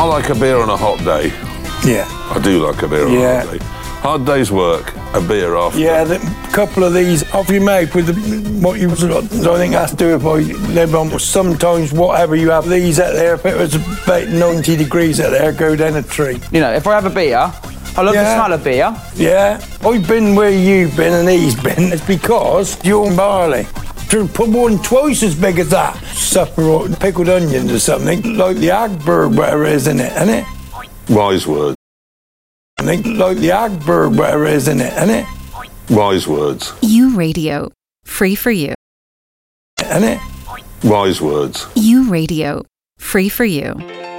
I like a beer on a hot day. Yeah. I do like a beer on a hot day. Hard day's work, a beer after. Yeah, a couple of these off you make with what you I think that's do if I live on. Sometimes whatever you have, these out there, if it was about 90 degrees out there, go down a tree. You know, if I have a beer, I love the smell of beer. Yeah, I've been where you've been and he's been. It's because you're barley. To put one twice as big as that. Supper or pickled onions or something, like the Agberg, whatever it is in it, isn't it? Wise words. I think like the Agberg, whatever it is in it, isn't it? Wise words. You Radio. Free for you. Isn't it? Wise words. You Radio. Free for you.